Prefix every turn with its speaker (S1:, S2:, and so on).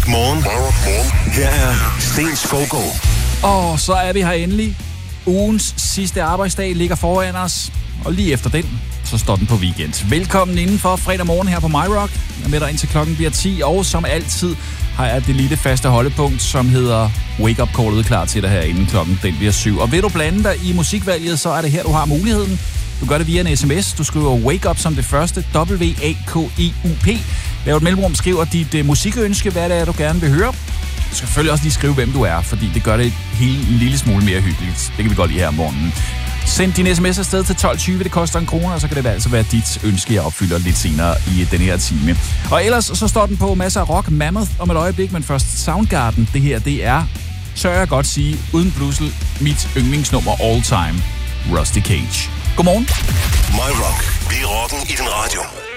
S1: Morgen. Her er Sten Skovgaard.
S2: Og så er vi her endelig. Ugens sidste arbejdsdag ligger foran os, og lige efter den, så står den på weekend. Velkommen indenfor fredag morgen her på MyRock. Jeg er med dig indtil klokken bliver 10, og som altid har jeg det lille faste holdepunkt, som hedder Wake Up Callet klar til dig her inden klokken den bliver 7. Og vil du blande dig i musikvalget, så er det her, du har muligheden. Du gør det via en sms. Du skriver Wake Up som det første, W-A-K-E-U-P. Lav et mellemrum, skriver dit musikønske, hvad det er, du gerne vil høre. Du skal selvfølgelig også lige skrive, hvem du er, fordi det gør det en lille smule mere hyggeligt. Det kan vi godt lide her om morgenen. Send din sms afsted til 12.20, det koster 1 krone, og så kan det altså være dit ønske, jeg opfylder lidt senere i den her time. Og ellers så står den på masser af rock, Mammoth om et øjeblik, men først Soundgarden. Det her, det er, tør jeg godt sige, uden blussel, mit yndlingsnummer all time, Rusty Cage. Godmorgen.
S1: MyRock. Vi er rocken i din radio.